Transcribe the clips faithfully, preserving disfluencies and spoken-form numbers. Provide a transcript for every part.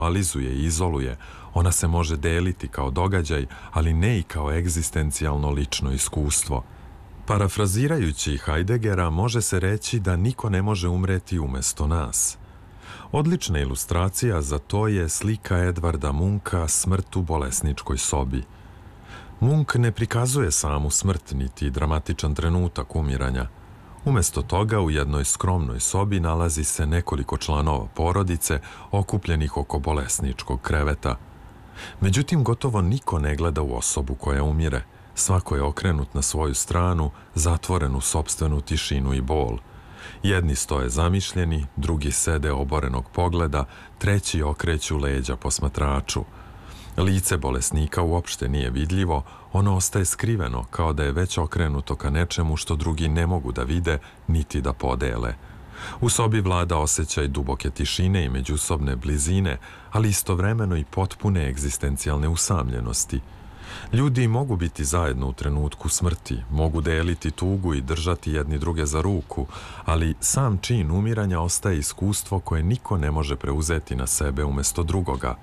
individualizuje i izoluje, ona se može deliti kao događaj, ali ne i kao egzistencijalno lično iskustvo. Parafrazirajući Heideggera, može se reći da niko ne može umreti umesto nas. Odlična ilustracija za to je slika Edvarda Munka Smrt u bolesničkoj sobi. Munk ne prikazuje samu smrt niti dramatičan trenutak umiranja. Umesto toga u jednoj skromnoj sobi nalazi se nekoliko članova porodice okupljenih oko bolesničkog kreveta. Međutim, gotovo niko ne gleda u osobu koja umire. Svako je okrenut na svoju stranu, zatvoren u sopstvenu tišinu i bol. Jedni stoje zamišljeni, drugi sede oborenog pogleda, treći okreću leđa posmatraču. Lice bolesnika uopšte nije vidljivo, ono ostaje skriveno kao da je već okrenuto ka nečemu što drugi ne mogu da vide niti da podele. U sobi vlada osjećaj duboke tišine i međusobne blizine, ali istovremeno i potpune egzistencijalne usamljenosti. Ljudi mogu biti zajedno u trenutku smrti, mogu deliti tugu i držati jedni druge za ruku, ali sam čin umiranja ostaje iskustvo koje niko ne može preuzeti na sebe umesto drugoga.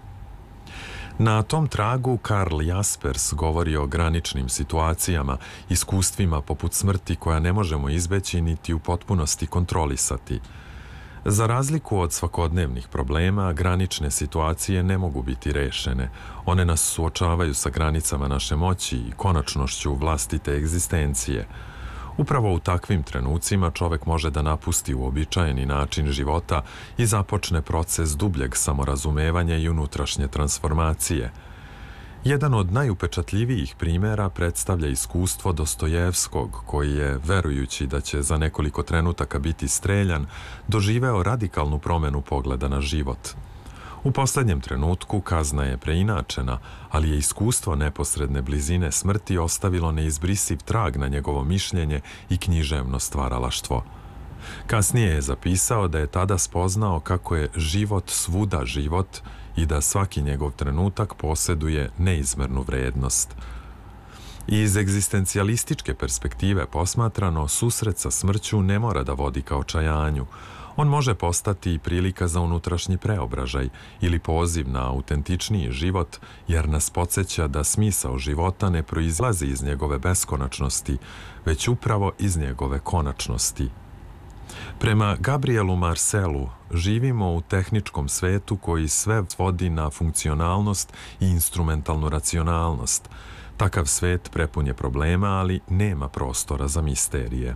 Na tom tragu Karl Jaspers govori o graničnim situacijama, iskustvima poput smrti koja ne možemo izbeći niti u potpunosti kontrolisati. Za razliku od svakodnevnih problema, granične situacije ne mogu biti rešene. One nas suočavaju sa granicama naše moći i konačnošću vlastite egzistencije. Upravo u takvim trenucima čovek može da napusti uobičajeni način života i započne proces dubljeg samorazumevanja i unutrašnje transformacije. Jedan od najupečatljivijih primera predstavlja iskustvo Dostojevskog, koji je, verujući da će za nekoliko trenutaka biti streljan, doživeo radikalnu promenu pogleda na život. U poslednjem trenutku kazna je preinačena, ali je iskustvo neposredne blizine smrti ostavilo neizbrisiv trag na njegovo mišljenje i književno stvaralaštvo. Kasnije je zapisao da je tada spoznao kako je život svuda život i da svaki njegov trenutak poseduje neizmernu vrednost. Iz egzistencijalističke perspektive posmatrano, susret sa smrću ne mora da vodi ka očajanju. On može postati i prilika za unutrašnji preobražaj ili poziv na autentičniji život, jer nas podsjeća da smisao života ne proizlazi iz njegove beskonačnosti, već upravo iz njegove konačnosti. Prema Gabrielu Marcelu, živimo u tehničkom svetu koji sve svodi na funkcionalnost i instrumentalnu racionalnost. Takav svet prepun je problema, ali nema prostora za misterije.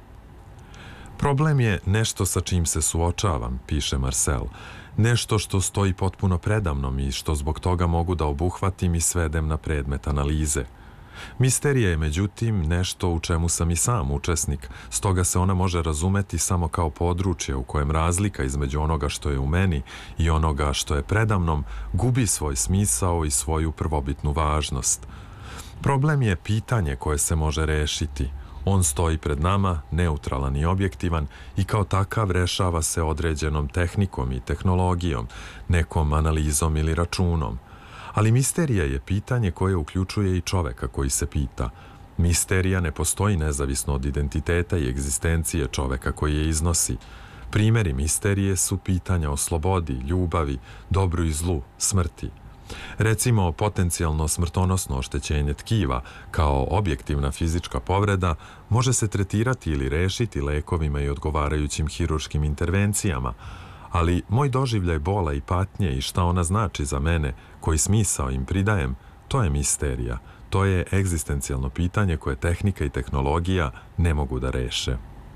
Problem je nešto sa čim se suočavam, piše Marcel, nešto što stoji potpuno predamnom i što zbog toga mogu da obuhvatim i svedem na predmet analize. Misterija je, međutim, nešto u čemu sam i sam učesnik, stoga se ona može razumeti samo kao područje u kojem razlika između onoga što je u meni i onoga što je predamnom gubi svoj smisao i svoju prvobitnu važnost. Problem je pitanje koje se može rešiti. On stoji pred nama, neutralan i objektivan, i kao takav rešava se određenom tehnikom i tehnologijom, nekom analizom ili računom. Ali misterija je pitanje koje uključuje i čoveka koji se pita. Misterija ne postoji nezavisno od identiteta i egzistencije čoveka koji je iznosi. Primeri misterije su pitanja o slobodi, ljubavi, dobru i zlu, smrti. Recimo, potencijalno smrtonosno oštećenje tkiva kao objektivna fizička povreda može se tretirati ili rešiti lekovima i odgovarajućim hiruškim intervencijama, ali moj doživljaj bola i patnje i šta ona znači za mene, koji smisao im pridajem, to je misterija, to je egzistencijalno pitanje koje tehnika i tehnologija ne mogu da reše.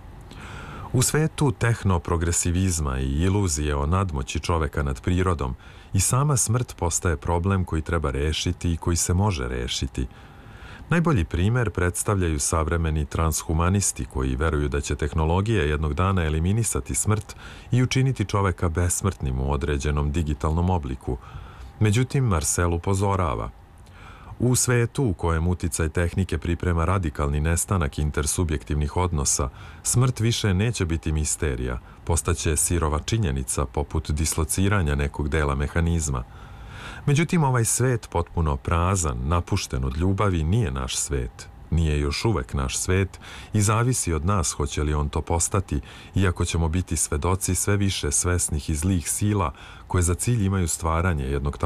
U svetu tehnoprogresivizma i iluzije o nadmoći čoveka nad prirodom, i sama smrt postaje problem koji treba rešiti i koji se može rešiti. Najbolji primer predstavljaju savremeni transhumanisti koji veruju da će tehnologija jednog dana eliminisati smrt i učiniti čoveka besmrtnim u određenom digitalnom obliku. Međutim, Marcel upozorava. U svetu u kojem uticaj tehnike priprema radikalni nestanak intersubjektivnih odnosa, smrt više neće biti misterija, postaće sirova činjenica poput dislociranja nekog dela mehanizma. Međutim, ovaj svet potpuno prazan, napušten od ljubavi, nije naš svet. nije još uvek naš svet i zavisi od nas hoće li on to postati, iako ćemo biti svedoci sve više svesnih i zlih sila koje za cilj imaju stvaranje jednog